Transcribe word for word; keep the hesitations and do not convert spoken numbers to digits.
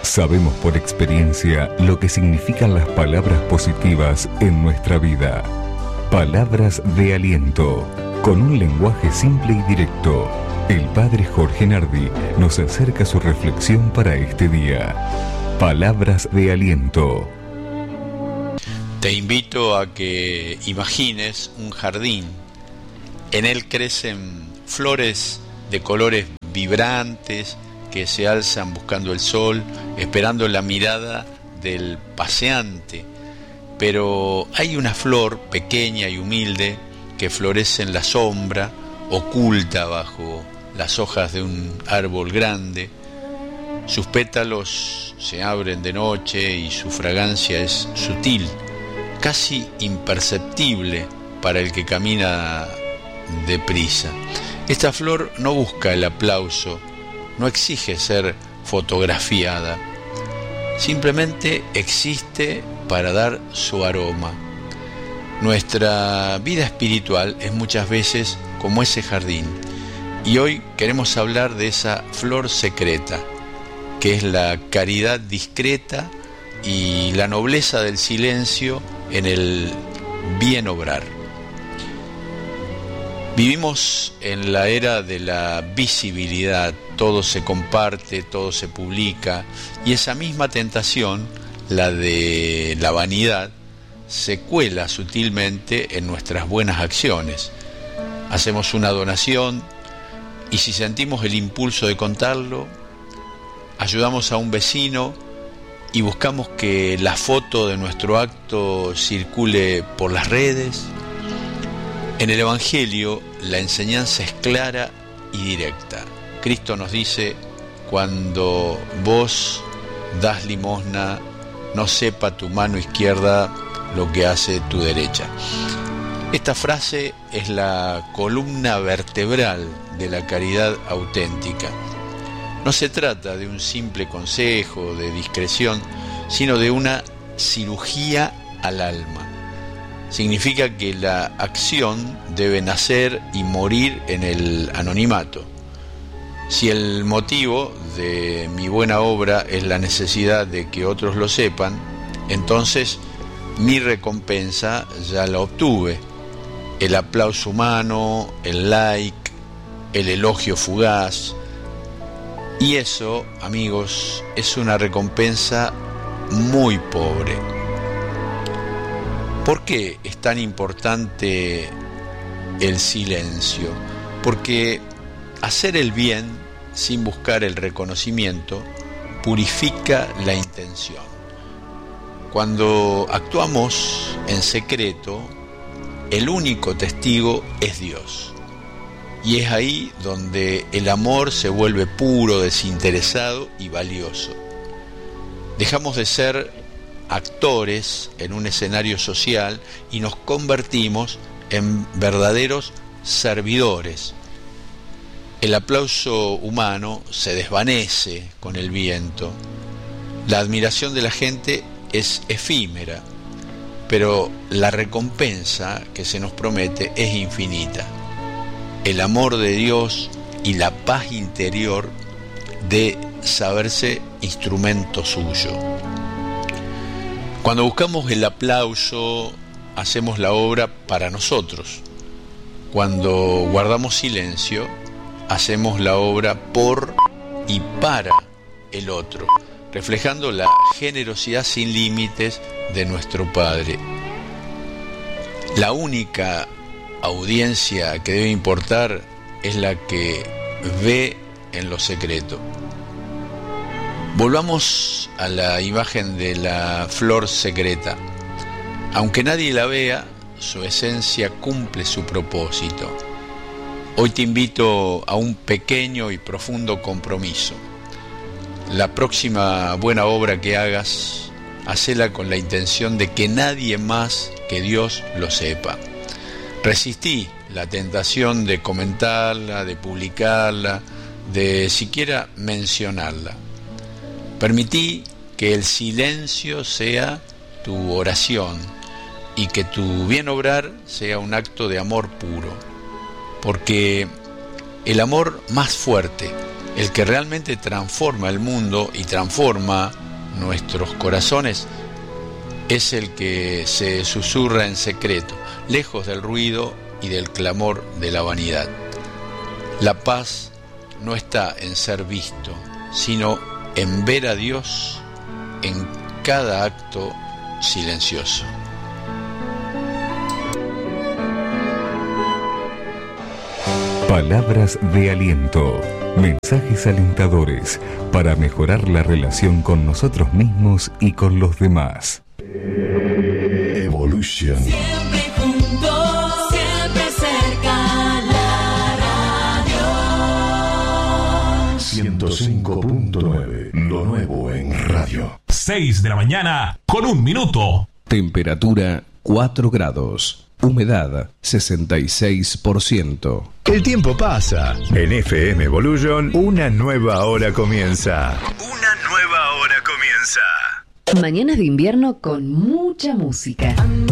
Sabemos por experiencia lo que significan las palabras positivas en nuestra vida. Palabras de aliento, con un lenguaje simple y directo. El Padre Jorge Nardi nos acerca su reflexión para este día. Palabras de aliento. Te invito a que imagines un jardín. En él crecen flores de colores vibrantes que se alzan buscando el sol, esperando la mirada del paseante. Pero hay una flor pequeña y humilde que florece en la sombra, oculta bajo las hojas de un árbol grande. Sus pétalos se abren de noche y su fragancia es sutil, casi imperceptible para el que camina deprisa. Esta flor no busca el aplauso, no exige ser fotografiada, simplemente existe para dar su aroma. Nuestra vida espiritual es muchas veces como ese jardín, y hoy queremos hablar de esa flor secreta, que es la caridad discreta y la nobleza del silencio en el bien obrar. Vivimos en la era de la visibilidad, todo se comparte, todo se publica, y esa misma tentación, la de la vanidad, se cuela sutilmente en nuestras buenas acciones. Hacemos una donación y si sentimos el impulso de contarlo, ayudamos a un vecino y buscamos que la foto de nuestro acto circule por las redes. En el Evangelio la enseñanza es clara y directa. Cristo nos dice: cuando vos das limosna, no sepa tu mano izquierda lo que hace tu derecha. Esta frase es la columna vertebral de la caridad auténtica. No se trata de un simple consejo de discreción, sino de una cirugía al alma. Significa que la acción debe nacer y morir en el anonimato. Si el motivo de mi buena obra es la necesidad de que otros lo sepan, entonces mi recompensa ya la obtuve. El aplauso humano, el like, el elogio fugaz. Y eso, amigos, es una recompensa muy pobre. ¿Por qué es tan importante el silencio? Porque hacer el bien sin buscar el reconocimiento purifica la intención. Cuando actuamos en secreto, el único testigo es Dios. Y es ahí donde el amor se vuelve puro, desinteresado y valioso. Dejamos de ser actores en un escenario social y nos convertimos en verdaderos servidores. El aplauso humano se desvanece con el viento. La admiración de la gente es efímera, pero la recompensa que se nos promete es infinita. El amor de Dios y la paz interior de saberse instrumento suyo. Cuando buscamos el aplauso, hacemos la obra para nosotros. Cuando guardamos silencio, hacemos la obra por y para el otro, reflejando la generosidad sin límites de nuestro Padre. La única audiencia que debe importar es la que ve en lo secreto. Volvamos a la imagen de la flor secreta. Aunque nadie la vea, su esencia cumple su propósito. Hoy te invito a un pequeño y profundo compromiso. La próxima buena obra que hagas, hacela con la intención de que nadie más que Dios lo sepa. Resistí la tentación de comentarla, de publicarla, de siquiera mencionarla. Permití que el silencio sea tu oración y que tu bien obrar sea un acto de amor puro, porque el amor más fuerte El que realmente transforma el mundo y transforma nuestros corazones es el que se susurra en secreto, lejos del ruido y del clamor de la vanidad. La paz no está en ser visto, sino en ver a Dios en cada acto silencioso. Palabras de aliento, mensajes alentadores para mejorar la relación con nosotros mismos y con los demás. Evolution. Siempre juntos, siempre cerca, la radio. ciento cinco punto nueve, lo nuevo en radio. seis de la mañana con un minuto. Temperatura cuatro grados. Humedad sesenta y seis por ciento. El tiempo pasa. En F M Evolution, una nueva hora comienza. Una nueva hora comienza. Mañanas de invierno con mucha música.